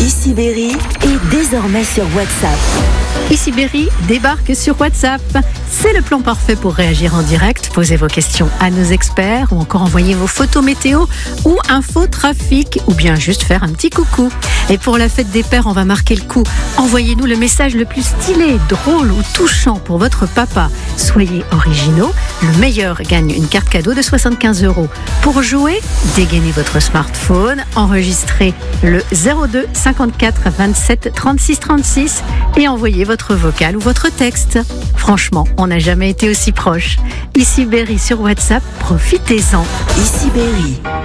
Ici Berry est désormais sur WhatsApp. Ici Berry débarque sur WhatsApp. C'est le plan parfait pour réagir en direct, poser vos questions à nos experts ou encore envoyer vos photos météo ou info trafic ou bien juste faire un petit coucou. Et pour la fête des pères, on va marquer le coup. Envoyez-nous le message le plus stylé, drôle ou touchant pour votre papa. Soyez originaux. Le meilleur gagne une carte cadeau de 75 €. Pour jouer, dégainez votre smartphone, enregistrez le 02 54 27 36 36 et envoyez votre vocal ou votre texte. Franchement, on n'a jamais été aussi proche. Ici Berry sur WhatsApp, profitez-en. Ici Berry.